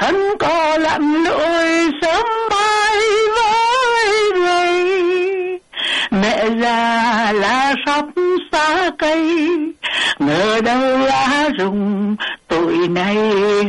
thân có lặn lội sớm mai với người. Mẹ già lá sắp xa cây, ngờ đâu lá rụng tuổi này